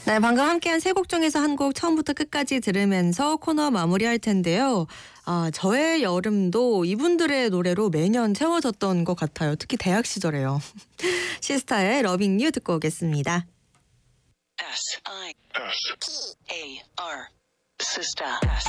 네, 방금 함께한 세 곡 중에서 한 곡 처음부터 끝까지 들으면서 코너 마무리할 텐데요. 저의 여름도 이분들의 노래로 매년 채워졌던 것 같아요. 특히 대학 시절에요. 시스타의 러빙 유 듣고 오겠습니다. S-I-S-T-A-R Sister.